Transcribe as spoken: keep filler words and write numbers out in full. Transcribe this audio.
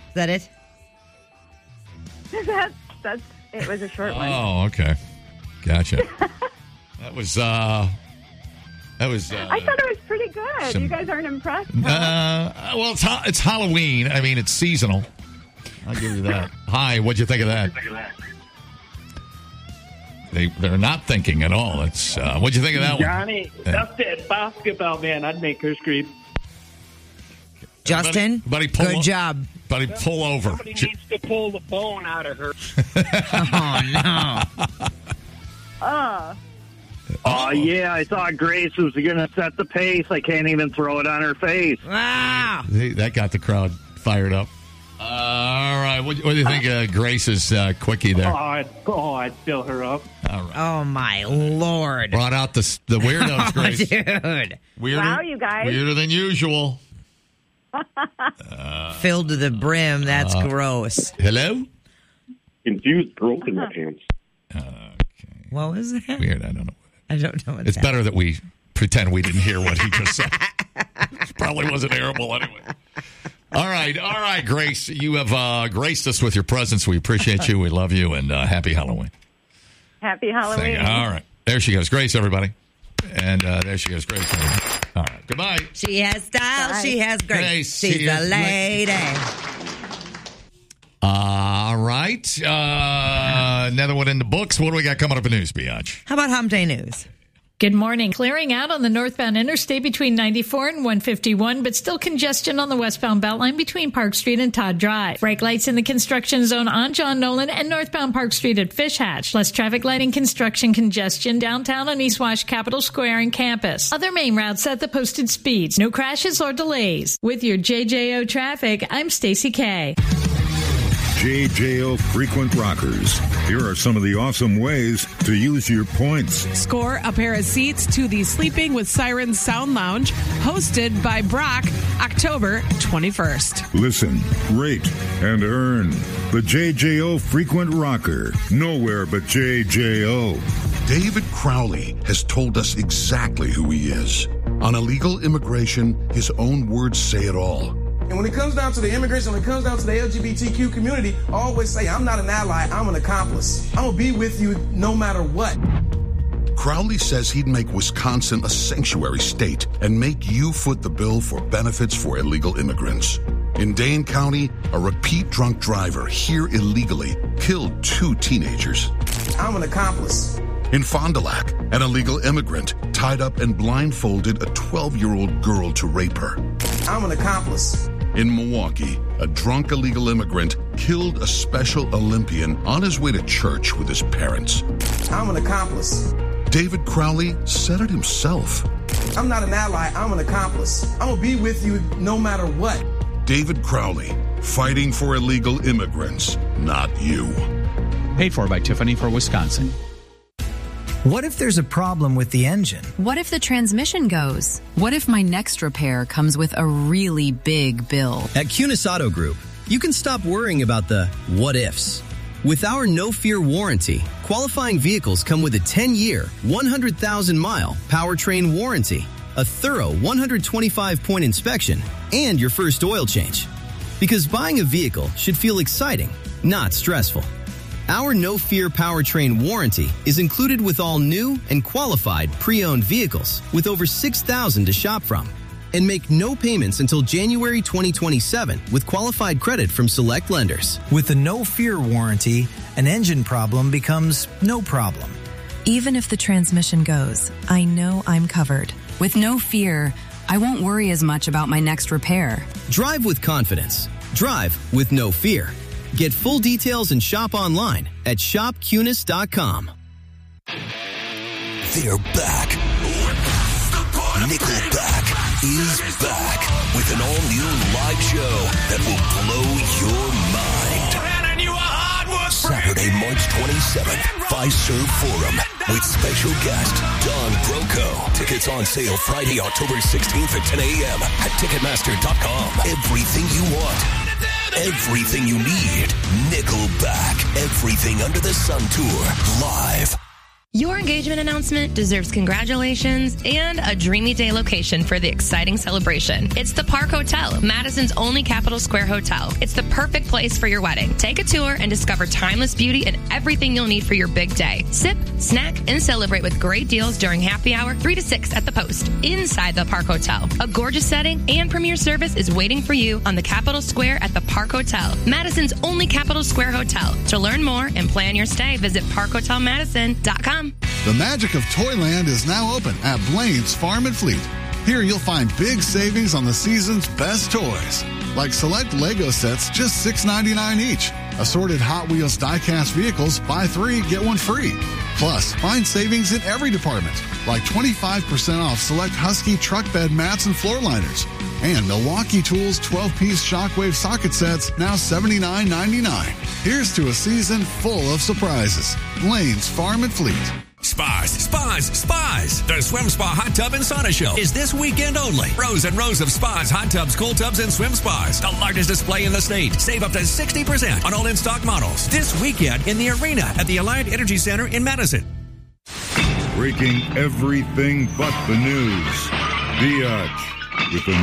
Is that it? that's, that's, it was a short one. Oh, okay. Gotcha. That was, uh, that was, uh, I thought it was pretty good. some- You guys aren't impressed? uh, well, it's, ha- it's Halloween. I mean, it's seasonal. I'll give you that. Hi, what'd you think of that? They, they're not thinking at all. It's, uh, what'd you think of that one? Johnny, that's that basketball man. I'd make her scream. Justin, buddy, buddy, pull good o- job. Buddy, pull over. Somebody needs to pull the bone out of her. Oh, no. Oh. Oh, yeah, I thought Grace was going to set the pace. I can't even throw it on her face. Wow. Hey, that got the crowd fired up. Uh, all right. What, what do you think of Grace's uh, quickie Oh, there? I'd, oh, I'd fill her up. All right. Oh, my Lord. Brought out the the weirdos, Grace. Dude. Weirder, Wow, you guys. Weirder than usual. Filled to the brim. That's Uh, gross. Hello? Confused girls in my pants. Okay. What was that? Weird. I don't know. I don't know what It's that better that we pretend we didn't hear what he just said. Probably wasn't airable anyway. All right. All right, Grace. You have uh, graced us with your presence. We appreciate you. We love you. And uh, happy Halloween. Happy Halloween. Thank you. All right. There she goes. Grace, everybody. And uh, there she goes. Grace. All right. Goodbye. She has style. Bye. She has grace. Grace, She's she a is lady. All right. Uh, another one in the books. What do we got coming up in news, Biatch? How about Hump Day News? Good morning. Clearing out on the northbound interstate between ninety-four and one fifty-one, but still congestion on the westbound Beltline between Park Street and Todd Drive. Brake lights in the construction zone on John Nolan and northbound Park Street at Fish Hatch. Less traffic lighting construction congestion downtown on East Wash Capitol Square and campus. Other main routes at the posted speeds. No crashes or delays. With your J J O traffic, I'm Stacy K. J J O Frequent Rockers. Here are some of the awesome ways to use your points. Score a pair of seats to the Sleeping with Sirens Sound Lounge, hosted by Brock, October twenty-first. Listen, rate, and earn. The J J O Frequent Rocker. Nowhere but J J O. David Crowley has told us exactly who he is. On illegal immigration, his own words say it all. And when it comes down to the immigrants, and when it comes down to the L G B T Q community, I always say, I'm not an ally, I'm an accomplice. I'm going to be with you no matter what. Crowley says he'd make Wisconsin a sanctuary state and make you foot the bill for benefits for illegal immigrants. In Dane County, a repeat drunk driver here illegally killed two teenagers. I'm an accomplice. In Fond du Lac, an illegal immigrant tied up and blindfolded a twelve-year-old girl to rape her. I'm an accomplice. In Milwaukee, a drunk illegal immigrant killed a Special Olympian on his way to church with his parents. I'm an accomplice. David Crowley said it himself. I'm not an ally, I'm an accomplice. I'm going to be with you no matter what. David Crowley, fighting for illegal immigrants, not you. Paid for by Tiffany for Wisconsin. What if there's a problem with the engine? What if the transmission goes? What if my next repair comes with a really big bill? At Cunis Auto Group, you can stop worrying about the what ifs. With our no-fear warranty, qualifying vehicles come with a ten-year, one hundred thousand mile powertrain warranty, a thorough one hundred twenty-five point inspection, and your first oil change. Because buying a vehicle should feel exciting, not stressful. Our no-fear powertrain warranty is included with all new and qualified pre-owned vehicles with over six thousand to shop from. And make no payments until January twenty twenty-seven with qualified credit from select lenders. With the No Fear warranty, an engine problem becomes no problem. Even if the transmission goes, I know I'm covered. With No Fear, I won't worry as much about my next repair. Drive with confidence. Drive with No Fear. Get full details and shop online at shop cunis dot com. They're back. Nickelback is back with an all-new live show that will blow your mind. Saturday, March twenty-seventh, Fiserv Forum with special guest Don Broco. Tickets on sale Friday, October sixteenth at ten a.m. at ticketmaster dot com. Everything you want. Everything you need. Nickelback. Everything Under the Sun Tour. Live. Your engagement announcement deserves congratulations and a dreamy day location for the exciting celebration. It's the Park Hotel, Madison's only Capital Square hotel. It's the perfect place for your wedding. Take a tour and discover timeless beauty and everything you'll need for your big day. Sip, snack, and celebrate with great deals during happy hour three to six at the Post, inside the Park Hotel. A gorgeous setting and premier service is waiting for you on the Capital Square at the Park Hotel, Madison's only Capital Square hotel. To learn more and plan your stay, visit park hotel madison dot com. The magic of Toyland is now open at Blaine's Farm and Fleet. Here you'll find big savings on the season's best toys, like select Lego sets just six ninety-nine each. Assorted Hot Wheels die-cast vehicles, buy three, get one free. Plus, find savings in every department, like twenty-five percent off select Husky truck bed mats and floor liners. And Milwaukee Tools twelve-piece shockwave socket sets, now seventy-nine ninety-nine. Here's to a season full of surprises. Blaine's Farm and Fleet. Spas, spas, spas. The Swim Spa Hot Tub and Sauna Show is this weekend only. Rows and rows of spas, hot tubs, cool tubs, and swim spas. The largest display in the state. Save up to sixty percent on all in-stock models. This weekend in the arena at the Alliant Energy Center in Madison. Breaking everything but the news. Biatch with the